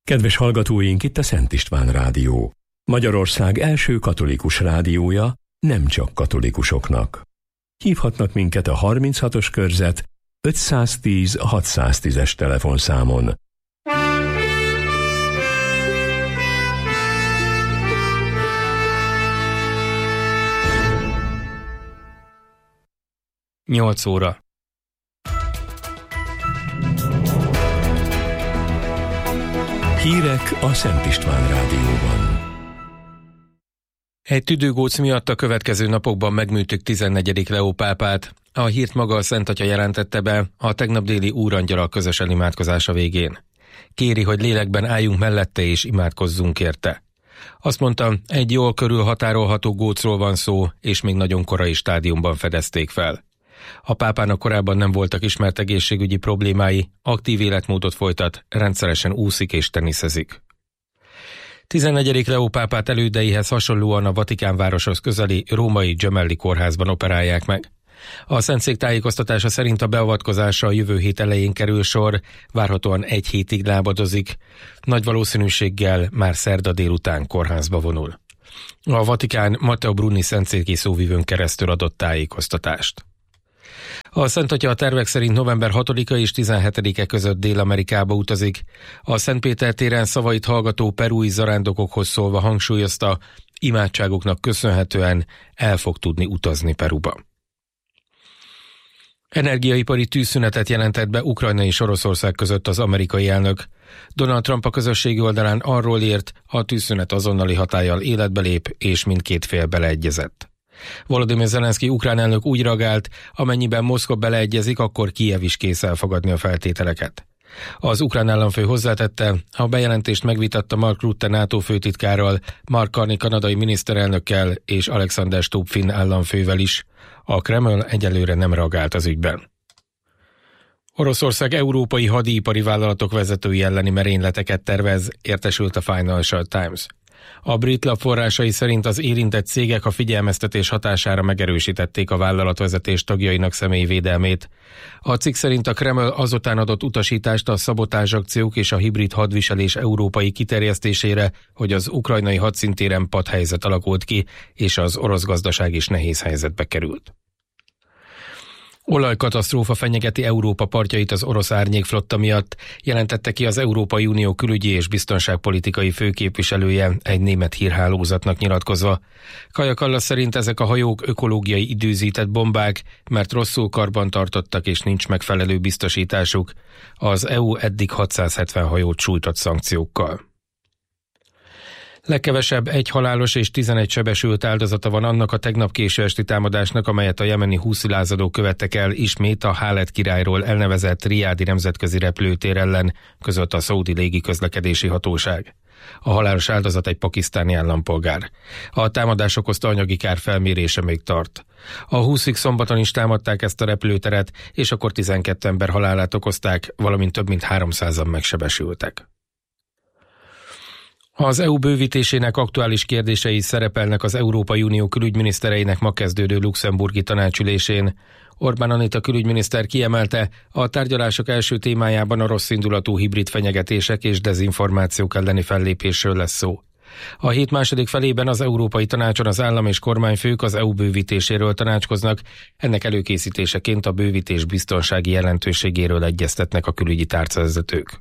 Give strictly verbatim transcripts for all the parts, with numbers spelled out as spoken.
Kedves hallgatóink, itt a Szent István Rádió. Magyarország első katolikus rádiója, nem csak katolikusoknak. Hívhatnak minket a harminchatos körzet ötszáztíz hatszáztízes telefonszámon. nyolc óra. Hírek a Szent István Rádióban. Egy tüdőgóc miatt a következő napokban megműtük tizennegyedik Leó pápát. A hírt maga a Szent Atya jelentette be a tegnap déli úrangyalal közösen imádkozása végén. Kéri, hogy lélekben álljunk mellette és imádkozzunk érte. Azt mondta, egy jól körülhatárolható gócról van szó, és még nagyon korai stádiumban fedezték fel. A pápának korábban nem voltak ismert egészségügyi problémái, aktív életmódot folytat, rendszeresen úszik és teniszezik. tizennegyedik Leó pápát elődeihez hasonlóan a Vatikán városhoz közeli római Gemelli kórházban operálják meg. A Szentszék tájékoztatása szerint a beavatkozásra a jövő hét elején kerül sor, várhatóan egy hétig lábadozik, nagy valószínűséggel már szerda délután kórházba vonul. A Vatikán Matteo Bruni szentszéki szóvivőn keresztül adott tájékoztatást. A Szent Atya a tervek szerint november hatodika és tizenhetedike között Dél-Amerikába utazik. A Szentpéter téren szavait hallgató perui zarándokokhoz szólva hangsúlyozta, imádságoknak köszönhetően el fog tudni utazni Peruba. Energiaipari tűzszünetet jelentett be Ukrajna és Oroszország között az amerikai elnök. Donald Trump a közösségi oldalán arról írt, a tűzszünet azonnali hatállyal életbe lép, és mindkét fél beleegyezett. Volodymyr Zelenszky ukrán elnök úgy reagált, amennyiben Moszkva beleegyezik, akkor Kijev is kész elfogadni a feltételeket. Az ukrán államfő hozzátette, a bejelentést megvitatta Mark Rutte NATO főtitkárral, Mark Carney kanadai miniszterelnökkel és Alexander Stubb finn államfővel is. A Kreml egyelőre nem reagált az ügyben. Oroszország európai hadipari vállalatok vezetői elleni merényleteket tervez, értesült a Financial Times. A brit lap forrásai szerint az érintett cégek a figyelmeztetés hatására megerősítették a vállalatvezetés tagjainak személyi védelmét. A cikk szerint a Kreml azután adott utasítást a szabotázsakciók és a hibrid hadviselés európai kiterjesztésére, hogy az ukrajnai hadszintéren padhelyzet alakult ki, és az orosz gazdaság is nehéz helyzetbe került. Olajkatasztrófa fenyegeti Európa partjait az orosz árnyékflotta miatt, jelentette ki az Európai Unió külügyi és biztonságpolitikai főképviselője egy német hírhálózatnak nyilatkozva. Kaja Kallas szerint ezek a hajók ökológiai időzített bombák, mert rosszul karbantartottak és nincs megfelelő biztosításuk. Az é u eddig hatszázhetven hajót sújtott szankciókkal. Legkevesebb egy halálos és tizenegy sebesült áldozata van annak a tegnap késő esti támadásnak, amelyet a jemeni húszi lázadók követtek el ismét a Khaled királyról elnevezett Riádi nemzetközi repülőtér ellen, közölt a szaudi légiközlekedési hatóság. A halálos áldozat egy pakisztáni állampolgár. A támadás okozta anyagi kár felmérése még tart. A húszik szombaton is támadták ezt a repülőteret, és akkor tizenkét ember halálát okozták, valamint több mint háromszázan megsebesültek. Az é u bővítésének aktuális kérdései szerepelnek az Európai Unió külügyminisztereinek ma kezdődő luxemburgi tanácsülésén. Orbán Anita külügyminiszter kiemelte, a tárgyalások első témájában a rosszindulatú hibrid fenyegetések és dezinformációk elleni fellépésről lesz szó. A hét második felében az Európai Tanácson az állam és kormányfők az é u bővítéséről tanácskoznak, ennek előkészítéseként a bővítés biztonsági jelentőségéről egyeztetnek a külügyi tárcavezetők.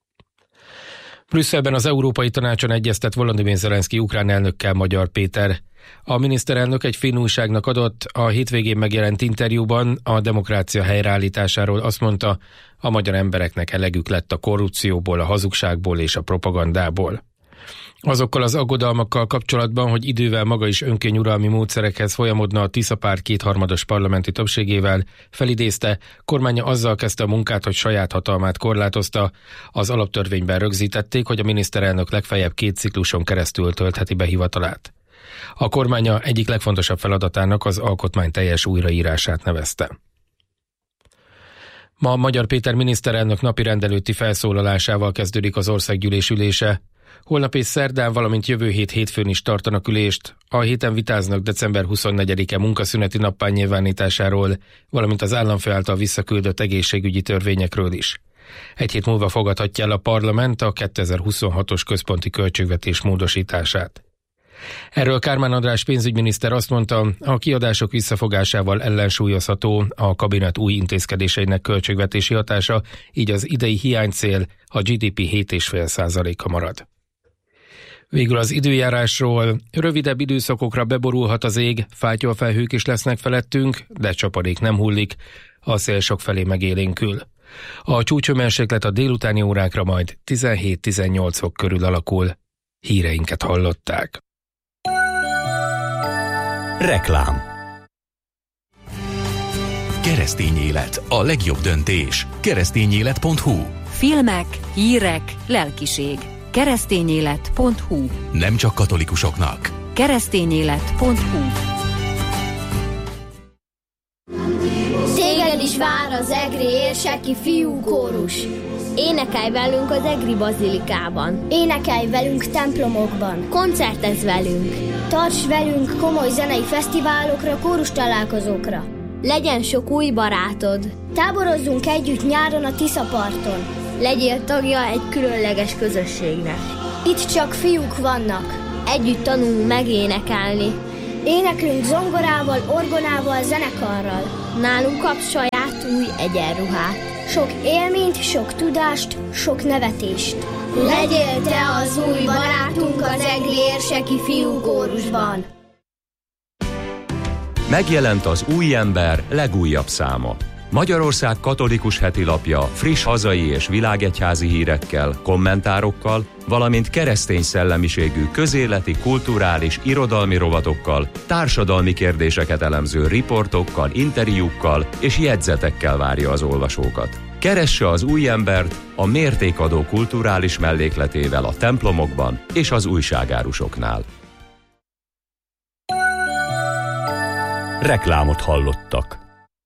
Brüsszelben az Európai Tanácson egyeztet Volodymyr Zelenszky ukrán elnökkel Magyar Péter. A miniszterelnök egy finn újságnak adott a hétvégén megjelent interjúban a demokrácia helyreállításáról azt mondta, a magyar embereknek elegük lett a korrupcióból, a hazugságból és a propagandából. Azokkal az aggodalmakkal kapcsolatban, hogy idővel maga is önkényuralmi módszerekhez folyamodna a Tisza párt kétharmados parlamenti többségével, felidézte, kormánya azzal kezdte a munkát, hogy saját hatalmát korlátozta. Az alaptörvényben rögzítették, hogy a miniszterelnök legfeljebb két cikluson keresztül töltheti be hivatalát. A kormánya egyik legfontosabb feladatának az alkotmány teljes újraírását nevezte. Ma Magyar Péter miniszterelnök napi rendelőtti felszólalásával kezdődik az országgyűlés ülése. Holnap és szerdán, valamint jövő hét hétfőn is tartanak ülést. A héten vitáznak december huszonnegyedike munkaszüneti nappal nyilvánításáról, valamint az államfő által visszaküldött egészségügyi törvényekről is. Egy hét múlva fogadhatja el a parlament a kétezer-huszonhatos központi költségvetés módosítását. Erről Kármán András pénzügyminiszter azt mondta, a kiadások visszafogásával ellensúlyozható a kabinet új intézkedéseinek költségvetési hatása, így az idei hiánycél a gé dé pé hét egész öt százaléka marad. Végül az időjárásról: rövidebb időszakokra beborulhat az ég, fátyolfelhők is lesznek felettünk, de csapadék nem hullik, a szél sokfelé megélénkül. A csúcshőmérséklet a délutáni órákra majd tizenhét-tizennyolc fok körül alakul. Híreinket hallották. Reklám. Keresztény élet, a legjobb döntés. keresztényélet pont hu. Filmek, hírek, lelkiség. keresztényélet pont hu. Nem csak katolikusoknak. keresztényélet pont hu. Téged is vár az egri érseki fiú kórus. Énekelj velünk az egri bazilikában. Énekelj velünk templomokban. Koncertezz velünk. Tarts velünk komoly zenei fesztiválokra, kórus találkozókra. Legyen sok új barátod. Táborozzunk együtt nyáron a Tiszaparton. Legyél tagja egy különleges közösségnek. Itt csak fiúk vannak. Együtt tanulunk megénekelni. Éneklünk zongorával, orgonával, zenekarral. Nálunk kapsz saját új egyenruhát. Sok élményt, sok tudást, sok nevetést. Legyél te az új barátunk az egri érseki fiú kórusban. Megjelent az Új Ember legújabb száma. Magyarország katolikus heti lapja friss hazai és világegyházi hírekkel, kommentárokkal, valamint keresztény szellemiségű közéleti, kulturális, irodalmi rovatokkal, társadalmi kérdéseket elemző riportokkal, interjúkkal és jegyzetekkel várja az olvasókat. Keresse az Új Embert a mértékadó kulturális mellékletével a templomokban és az újságárusoknál. Reklámot hallottak.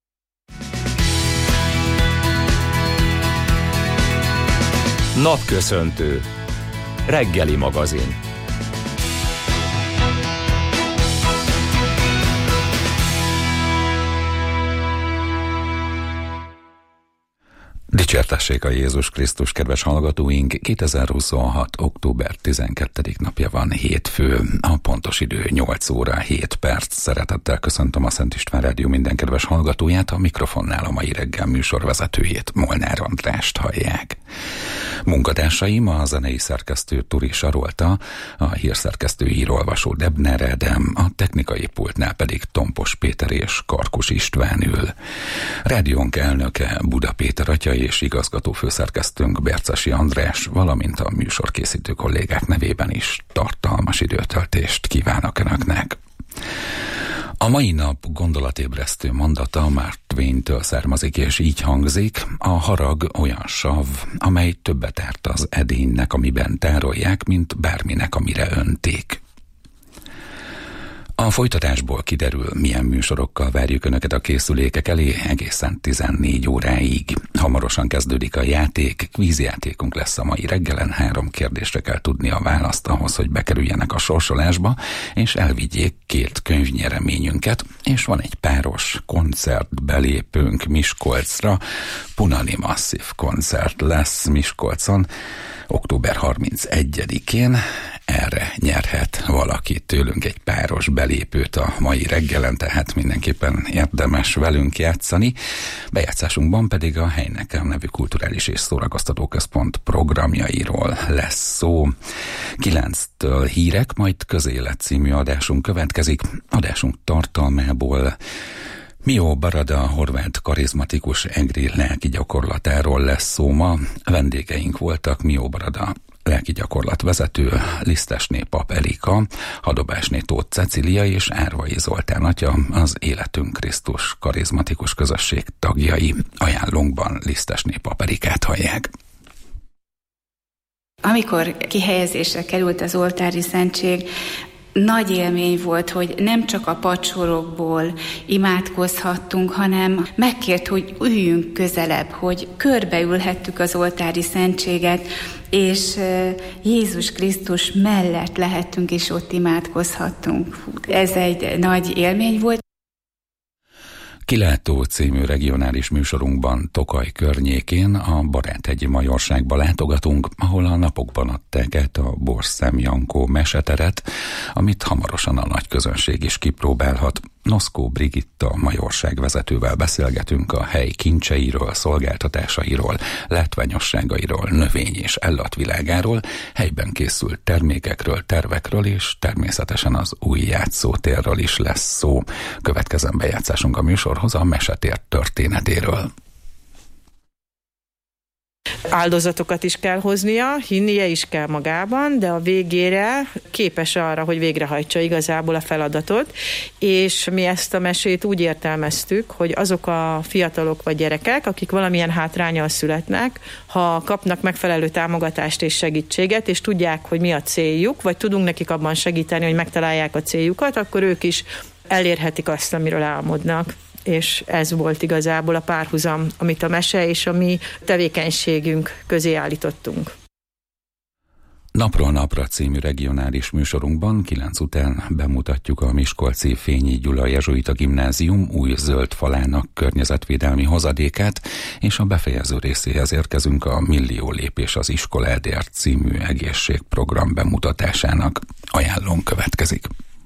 Napköszöntő. Reggeli magazin. Dicsértessék a Jézus Krisztus, kedves hallgatóink! kétezer-huszonhat. október tizenkettedik napja van, hétfő, a pontos idő nyolc óra hét perc. Szeretettel köszöntöm a Szent István Rádió minden kedves hallgatóját, a mikrofonnál a mai reggel műsorvezetőjét, Molnár Andrást hallják. Munkatársaim a zenei szerkesztő Turi Sarolta, a hírszerkesztő hírolvasó Debner Ádám, a technikai pultnál pedig Tompos Péter és Karkus István ül. Rádiónk elnöke Buda Péter atya és igazgató főszerkesztőnk Bercesi András, valamint a műsorkészítő kollégák nevében is tartalmas időtöltést kívánok Önöknek. A mai nap gondolatébresztő mondata Mark Twain-től származik, és így hangzik: a harag olyan sav, amely többet árt az edénynek, amiben tárolják, mint bárminek, amire önték. A folytatásból kiderül, milyen műsorokkal várjuk Önöket a készülékek elé egészen tizennégy óráig. Hamarosan kezdődik a játék, kvízjátékunk lesz a mai reggelen, három kérdésre kell tudni a választ ahhoz, hogy bekerüljenek a sorsolásba, és elvigyék két könyvnyereményünket, és van egy páros koncert belépőnk Miskolcra, Punani Massive koncert lesz Miskolcon, október harmincegyedikén. Erre nyerhet valaki tőlünk egy páros belépőt a mai reggelen, tehát mindenképpen érdemes velünk játszani. Bejátszásunkban pedig a Helynekem nevű kulturális és szórakoztató központ programjairól lesz szó. kilenctől hírek, majd közélet című adásunk következik. Adásunk tartalmából Mió Barada, horvát karizmatikus egri lelki gyakorlatáról lesz szó ma. Vendégeink voltak Mió Barada lelki gyakorlatvezető, Lisztesné pap Elika, Hadobásné Tóth Cecília és Árvai Zoltán atya, az Életünk Krisztus karizmatikus közösség tagjai. Ajánlónkban Lisztesné pap Elikát hallják. Amikor kihelyezésre került az oltári szentség, nagy élmény volt, hogy nem csak a padsorokból imádkozhattunk, hanem megkért, hogy üljünk közelebb, hogy körbeülhettük az oltári szentséget, és Jézus Krisztus mellett lehettünk, és ott imádkozhattunk. Ez egy nagy élmény volt. Kilátó című regionális műsorunkban Tokaj környékén a Baráthegyi Majorságba látogatunk, ahol a napokban adták át a Borszem Jankó meseteret, amit hamarosan a nagy közönség is kipróbálhat. Noszkó Brigitta Majorság vezetővel beszélgetünk a hely kincseiről, szolgáltatásairól, látványosságairól, növény- és állatvilágáról, helyben készült termékekről, tervekről és természetesen az új játszótérről is lesz szó. Következzen bejátszásunk a műsorhoz a mesetér történetéről. Áldozatokat is kell hoznia, hinnie is kell magában, de a végére képes arra, hogy végrehajtsa igazából a feladatot, és mi ezt a mesét úgy értelmeztük, hogy azok a fiatalok vagy gyerekek, akik valamilyen hátránnyal születnek, ha kapnak megfelelő támogatást és segítséget, és tudják, hogy mi a céljuk, vagy tudunk nekik abban segíteni, hogy megtalálják a céljukat, akkor ők is elérhetik azt, amiről álmodnak. És ez volt igazából a párhuzam, amit a mese és a mi tevékenységünk közé állítottunk. Napról napra című regionális műsorunkban kilenc után bemutatjuk a miskolci Fényi Gyula Jezsuita Gimnázium új zöld falának környezetvédelmi hozadékát, és a befejező részéhez érkezünk a Millió lépés az iskoládért című egészségprogram bemutatásának. Ajánlón következik.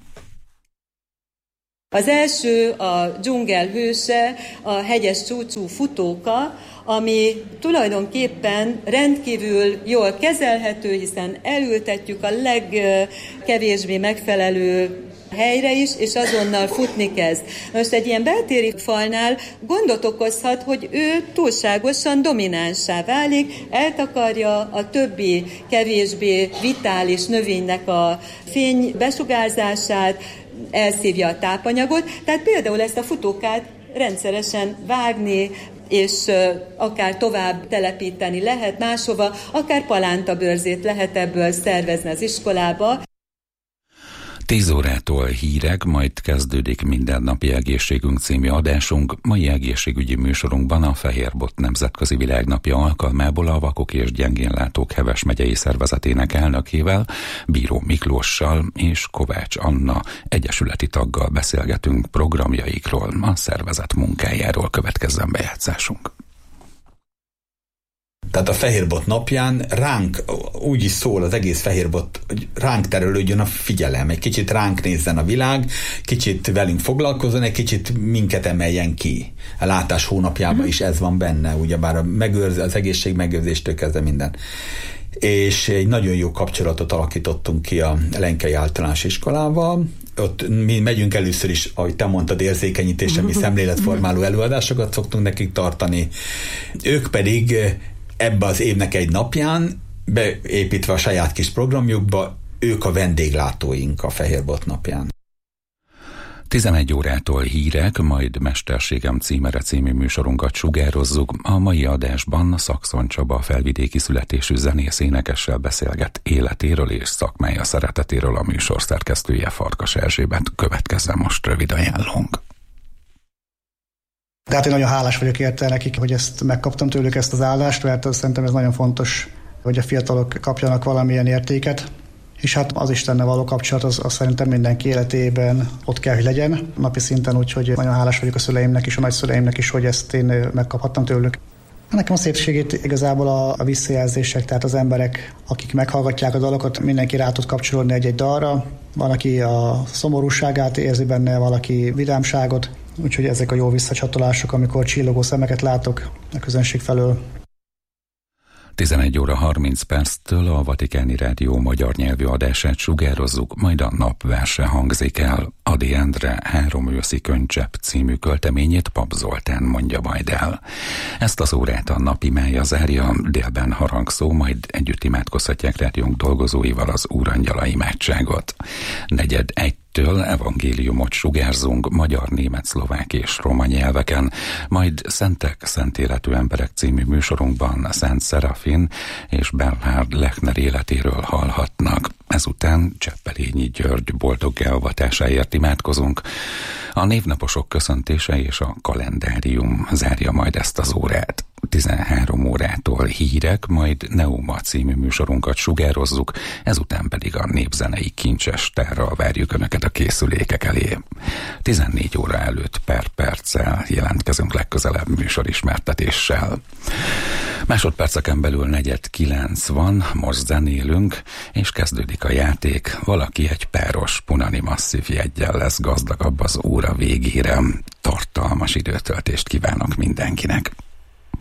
Az első a dzsungel hőse, a hegyes csúcsú futóka, ami tulajdonképpen rendkívül jól kezelhető, hiszen elültetjük a legkevésbé megfelelő helyre is, és azonnal futni kezd. Most egy ilyen beltéri falnál gondot okozhat, hogy ő túlságosan dominánssá válik, eltakarja a többi kevésbé vitális növénynek a fény besugárzását, elszívja a tápanyagot, tehát például ezt a futókát rendszeresen vágni, és akár tovább telepíteni lehet máshova, akár palántabőrzét lehet ebből szervezni az iskolába. tíz órától hírek, majd kezdődik Mindennapi Egészségünk című adásunk. Mai egészségügyi műsorunkban a Fehérbot Nemzetközi Világnapja alkalmából a Vakok és Gyengénlátók Heves megyei szervezetének elnökével, Bíró Miklóssal és Kovács Anna egyesületi taggal beszélgetünk programjaikról, a szervezet munkájáról. Következzen bejátszásunk. Tehát a Fehérbot napján ránk, úgy is szól az egész Fehérbot, hogy ránk terelődjön a figyelem, egy kicsit ránk nézzen a világ, kicsit velünk foglalkozzon, egy kicsit minket emeljen ki. A látás hónapjában uh-huh. is ez van benne, ugyebár a megőrz, az egészség megőrzéstől kezdve minden. És egy nagyon jó kapcsolatot alakítottunk ki a Lenkei Általános Iskolával. Ott mi megyünk először is, ahogy te mondtad, érzékenyítése, mi szemléletformáló előadásokat szoktunk nekik tartani. Ők pedig ebbe az évnek egy napján, beépítve a saját kis programjukba, ők a vendéglátóink a Fehérbot napján. tizenegy órától hírek, majd Mesterségem címere című műsorunkat sugározzuk. A mai adásban Szakszon Csaba felvidéki születésű zenész énekessel beszélget életéről és szakmája szeretetéről a műsor szerkesztője, Farkas Erzsébet. Következzen most rövid ajánlónk. Tehát én nagyon hálás vagyok érte nekik, hogy ezt megkaptam tőlük, ezt az állást, mert szerintem ez nagyon fontos, hogy a fiatalok kapjanak valamilyen értéket, és hát az Istennel való kapcsolat az, az szerintem mindenki életében ott kell, hogy legyen napi szinten, úgyhogy nagyon hálás vagyok a szüleimnek és a nagyszüleimnek is, hogy ezt én megkaphattam tőlük. Nekem a szépségét igazából a, a visszajelzések, tehát az emberek, akik meghallgatják a dalokat, mindenki rá tud kapcsolódni egy-egy dalra, van, aki a szomorúságát érzi benne, valaki vidámságot, úgyhogy ezek a jó visszacsatolások, amikor csillogó szemeket látok a közönség felől. tizenegy óra harminc perctől a Vatikáni Rádió magyar nyelvű adását sugározzuk, majd a napverse hangzik el. Ady Endre Három őszi könycsepp című költeményét Pap Zoltán mondja majd el. Ezt az órát a napimája zárja, délben harangszó, majd együtt imádkozhatják rádiónk dolgozóival az Úrangyala imádságot. Negyed egy től evangéliumot sugárzunk magyar, német, szlovák és roma nyelveken, majd Szentek, Szent Életű Emberek című műsorunkban Szent Szerafin és Bernhard Lechner életéről hallhatnak. Ezután Cseppelényi György boldog elvatásáért imádkozunk. A névnaposok köszöntése és a kalendárium zárja majd ezt az órát. tizenhárom órától hírek, majd Neuma című műsorunkat sugározzuk, ezután pedig a népzenei kincses tárral várjuk Önöket a készülékek elé. tizennégy óra előtt per perccel jelentkezünk legközelebb műsorismertetéssel. Másodperceken belül negyed kilenc van, most zenélünk, és kezdődik a játék. Valaki egy páros Punani masszív jeggyel lesz gazdagabb az óra végére. Tartalmas időtöltést kívánok mindenkinek!